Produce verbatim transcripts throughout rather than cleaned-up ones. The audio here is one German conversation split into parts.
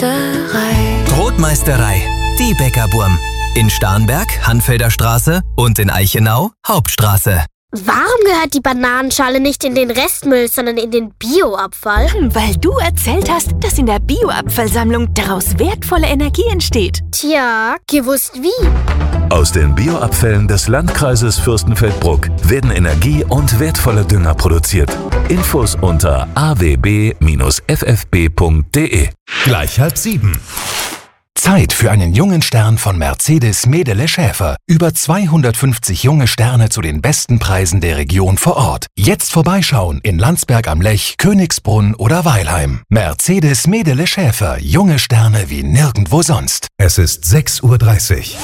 Brotmeisterei. Brotmeisterei, die Bäckerburm. In Starnberg, Hanfelder Straße und in Eichenau, Hauptstraße. Warum gehört die Bananenschale nicht in den Restmüll, sondern in den Bioabfall? Hm, weil du erzählt hast, dass in der Bioabfallsammlung daraus wertvolle Energie entsteht. Tja, gewusst wie. Aus den Bioabfällen des Landkreises Fürstenfeldbruck werden Energie und wertvolle Dünger produziert. Infos unter a w b Bindestrich f f b punkt d e. Gleich halb sieben. Zeit für einen jungen Stern von Mercedes Medele Schäfer. Über zweihundertfünfzig junge Sterne zu den besten Preisen der Region vor Ort. Jetzt vorbeischauen in Landsberg am Lech, Königsbrunn oder Weilheim. Mercedes Medele Schäfer. Junge Sterne wie nirgendwo sonst. Es ist sechs Uhr dreißig.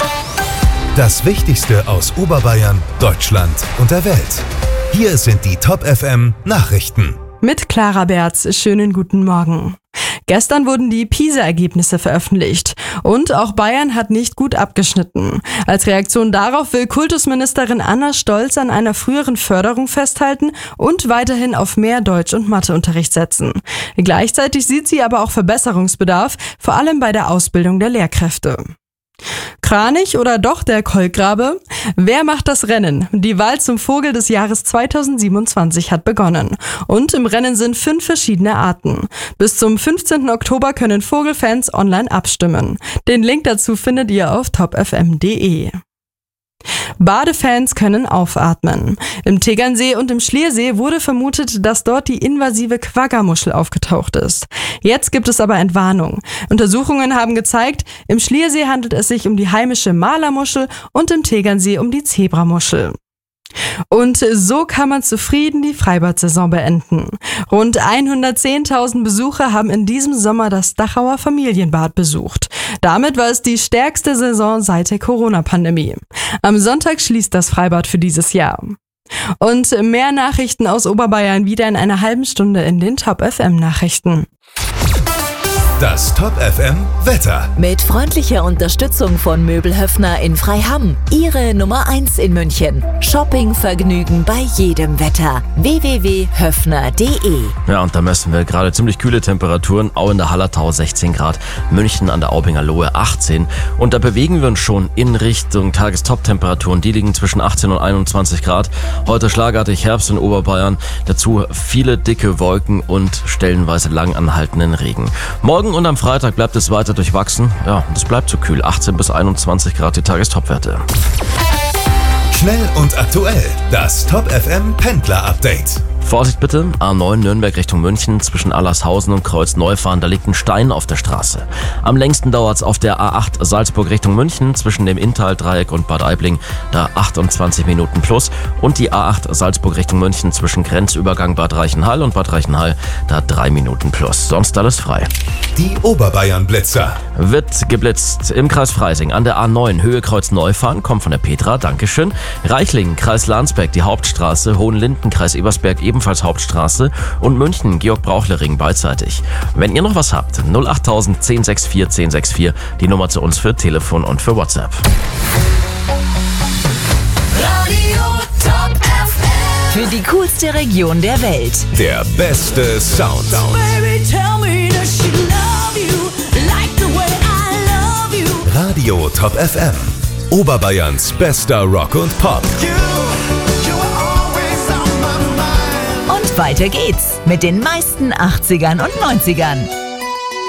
Das Wichtigste aus Oberbayern, Deutschland und der Welt. Hier sind die Top F M Nachrichten. Mit Clara Berz, schönen guten Morgen. Gestern wurden die PISA-Ergebnisse veröffentlicht und auch Bayern hat nicht gut abgeschnitten. Als Reaktion darauf will Kultusministerin Anna Stolz an einer früheren Förderung festhalten und weiterhin auf mehr Deutsch- und Matheunterricht setzen. Gleichzeitig sieht sie aber auch Verbesserungsbedarf, vor allem bei der Ausbildung der Lehrkräfte. Kranich oder doch der Kolkrabe? Wer macht das Rennen? Die Wahl zum Vogel des Jahres zweitausendsiebenundzwanzig hat begonnen. Und im Rennen sind fünf verschiedene Arten. Bis zum fünfzehnten Oktober können Vogelfans online abstimmen. Den Link dazu findet ihr auf top f m punkt d e. Badefans können aufatmen. Im Tegernsee und im Schliersee wurde vermutet, dass dort die invasive Quagga-Muschel aufgetaucht ist. Jetzt gibt es aber Entwarnung. Untersuchungen haben gezeigt, im Schliersee handelt es sich um die heimische Malermuschel und im Tegernsee um die Zebramuschel. Und so kann man zufrieden die Freibad-Saison beenden. Rund hundertzehntausend Besucher haben in diesem Sommer das Dachauer Familienbad besucht. Damit war es die stärkste Saison seit der Corona-Pandemie. Am Sonntag schließt das Freibad für dieses Jahr. Und mehr Nachrichten aus Oberbayern wieder in einer halben Stunde in den Top F M Nachrichten. Das Top F M Wetter. Mit freundlicher Unterstützung von Möbel Höffner in Freiham. Ihre Nummer eins in München. Shoppingvergnügen bei jedem Wetter. w w w punkt höffner punkt d e. Ja, und da messen wir gerade ziemlich kühle Temperaturen. Au in der Hallertau sechzehn Grad, München an der Aubinger Lohe achtzehn. Und da bewegen wir uns schon in Richtung Tagestop-Temperaturen. Die liegen zwischen achtzehn und einundzwanzig Grad. Heute schlagartig Herbst in Oberbayern. Dazu viele dicke Wolken und stellenweise lang anhaltenden Regen. Morgen und am Freitag bleibt es weiter durchwachsen. Ja, und es bleibt so kühl. achtzehn bis einundzwanzig Grad die Tagestopwerte. Schnell und aktuell. Das Top F M Pendler Update. Vorsicht bitte, A neun Nürnberg Richtung München, zwischen Allershausen und Kreuz-Neufahren, da liegt ein Stein auf der Straße. Am längsten dauert's auf der A acht Salzburg Richtung München, zwischen dem Inntal-Dreieck und Bad Aibling, da achtundzwanzig Minuten plus. Und die A acht Salzburg Richtung München, zwischen Grenzübergang Bad Reichenhall und Bad Reichenhall, da drei Minuten plus. Sonst alles frei. Die Oberbayern-Blitzer. Wird geblitzt im Kreis Freising an der A neun Höhe Kreuz-Neufahren, kommt von der Petra, Dankeschön. Reichling, Kreis Landsberg, die Hauptstraße, Hohenlinden, Kreis Ebersberg, ebenfalls Hauptstraße und München, Georg-Brauchle-Ring beidseitig. Wenn ihr noch was habt, null acht tausend zehn sechs vier zehn sechs vier, die Nummer zu uns für Telefon und für WhatsApp. Radio Top F M. Für die coolste Region der Welt. Der beste Sound. Baby, tell me that she love you, like the way I love you. Radio Top F M. Oberbayerns bester Rock und Pop. Und weiter geht's mit den meisten achtzigern und neunzigern.